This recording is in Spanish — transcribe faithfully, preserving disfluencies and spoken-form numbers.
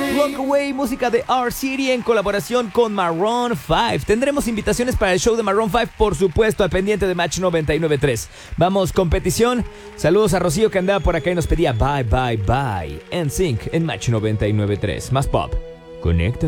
Walk Away, música de R-City en colaboración con Maroon cinco. Tendremos invitaciones para el show de Maroon cinco, por supuesto, al pendiente de Match noventa y nueve punto tres. Vamos, competición. Saludos a Rocío, que andaba por acá y nos pedía Bye Bye Bye. N Sync en Match noventa y nueve punto tres. Más pop. Conecta.